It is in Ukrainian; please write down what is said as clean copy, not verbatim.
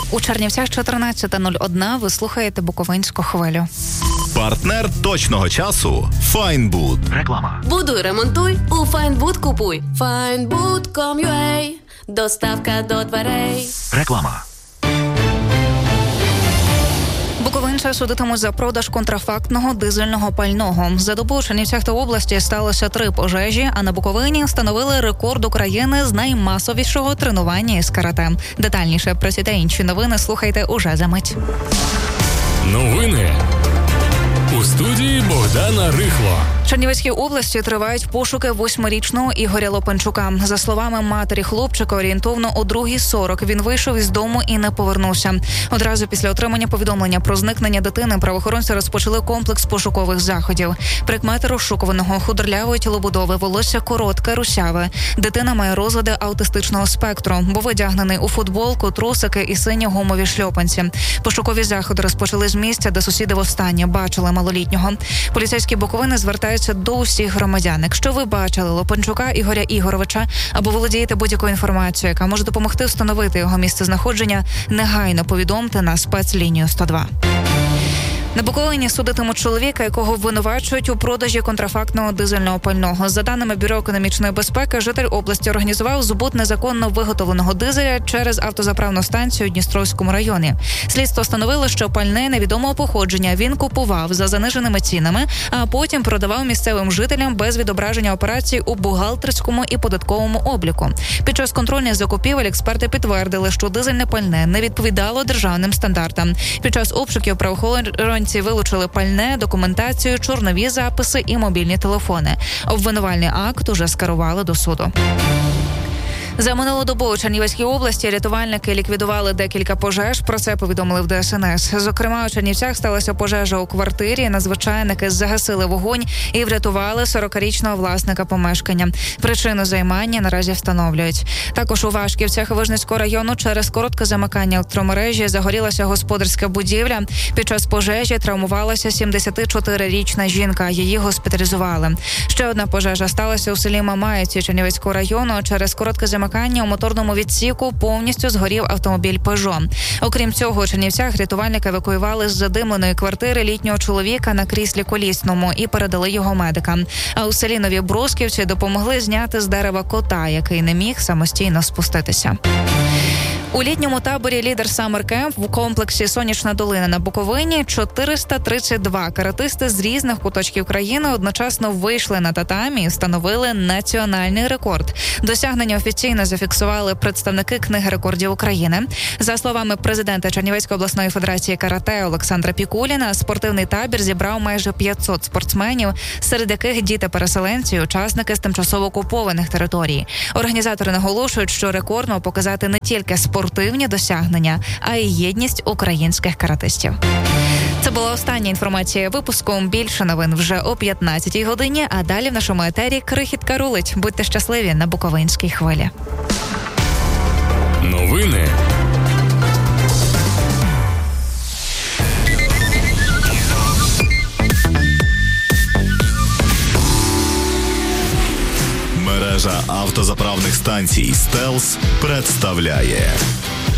У Чернівцях 14:01. Ви слухаєте Буковинську хвилю. Партнер точного часу – Файнбуд. Реклама. Будуй, ремонтуй, у Файнбуд купуй. Findbood.com.ua. Доставка до дверей. Реклама. Буковинця судитимуть за продаж контрафактного дизельного пального. За добу у Чернівцях та області сталося 3 пожежі, а на Буковині встановили рекорд України з наймасовішого тренування із карате. Детальніше про ці та інші новини слухайте уже за мить. Новини у студії Богдана Рихло. В Чернівецькій області тривають пошуки 8-річного Ігоря Лопанчука. За словами матері хлопчика, орієнтовно о 2:40 він вийшов із дому і не повернувся. Одразу після отримання повідомлення про зникнення дитини правоохоронці розпочали комплекс пошукових заходів. Прикмети розшукуваного: худорлявої тілобудови, волосся коротке, русяве. Дитина має розлади аутистичного спектру, бо одягнений у футболку, трусики і сині гумові шльопанці. Пошукові заходи розпочали з місця, де сусіди востаннє бачили малолітнього. Поліцейські Буковини звертаються до усіх громадян. Якщо ви бачили Лопанчука Ігоря Ігоровича або володієте будь-якою інформацією, яка може допомогти встановити його місцезнаходження, негайно повідомте на спецлінію 102. На Буковині судитимуть чоловіка, якого обвинувачують у продажі контрафактного дизельного пального. За даними Бюро економічної безпеки, житель області організував збут незаконно виготовленого дизеля через автозаправну станцію у Дністровському районі. Слідство встановило, що пальне невідомого походження він купував за заниженими цінами, а потім продавав місцевим жителям без відображення операцій у бухгалтерському і податковому обліку. Під час контрольних закупівель експерти підтвердили, що дизельне пальне не відповідало державним стандартам. Під час обшуків правоохоронці вилучили пальне, документацію, чорнові записи і мобільні телефони. Обвинувальний акт уже скерували до суду. За минулу добу у Чернівецькій області рятувальники ліквідували декілька пожеж. Про це повідомили в ДСНС. Зокрема, у Чернівцях сталася пожежа у квартирі. Надзвичайники загасили вогонь і врятували 40-річного власника помешкання. Причину займання наразі встановлюють. Також у Вашківцях Вижницького району через коротке замикання електромережі загорілася господарська будівля. Під час пожежі травмувалася 74-річна жінка. Її госпіталізували. Ще одна пожежа сталася у селі Мамаївці Чернівецького району. Через коротке замикання у моторному відсіку повністю згорів автомобіль «Пежо». Окрім цього, у Чернівцях рятувальники евакуювали з задимленої квартири літнього чоловіка на кріслі колісному і передали його медикам. А у селі Нові Бросківці допомогли зняти з дерева кота, який не міг самостійно спуститися. У літньому таборі «Лідер Саммер Кемп» в комплексі «Сонячна долина» на Буковині 432 каратисти з різних куточків країни одночасно вийшли на татамі і встановили національний рекорд. Досягнення офіційно зафіксували представники Книги рекордів України. За словами президента Чернівецької обласної федерації карате Олександра Пікуліна, спортивний табір зібрав майже 500 спортсменів, серед яких діти-переселенці, учасники з тимчасово окупованих територій. Організатори наголошують, що рекорд мав показати не тільки спортивні досягнення, а й єдність українських каратистів. Це була остання інформація випуску. Більше новин вже о 15-й годині, а далі в нашому етері «Крихітка рулить». Будьте щасливі на Буковинській хвилі. Новини Мережа автозаправних станцій «Стелс» представляє